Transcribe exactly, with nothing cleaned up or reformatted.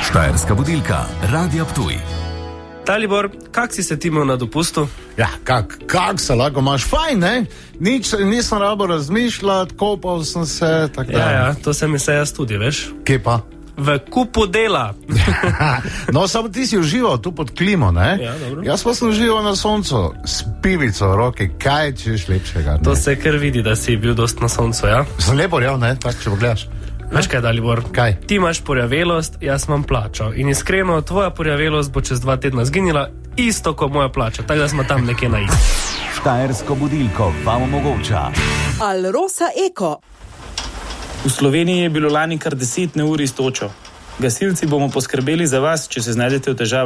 Štajerska budilka, Radio Ptuj. Dalibor, kak si se ti imel na dopustu? Ja, kak, kak se lahko imaš? Fajn, ne? Nič, nisem rabo razmišljati, kopal sem se, tako da. Ja, ja, to se mi se jaz tudi, veš. Kje pa? V kupu dela. No, samo ti si užival tu pod klimo, ne? Ja, dobro. Jaz pa sem užival na soncu, s pivico v roki, kaj češ lepšega, ne? To se kar vidi, da si bil dost na soncu, ja? Sem lepo rjav, ne? Tak, če pogledaš. Veš kaj, Dalibor? Kaj? Ti imaš porjavelost, jaz imam plačo. In iskreno, tvoja porjavelost bo čez dva tedna zginila, isto kot moja plača. Tako da smo tam nekje na isti. Štajersko budilko vam omogoča Alrosa Eko. V Sloveniji je bilo lani kar deset neurij s točo. Gasilci bomo poskrbeli za vas, če se znajdete v težavah.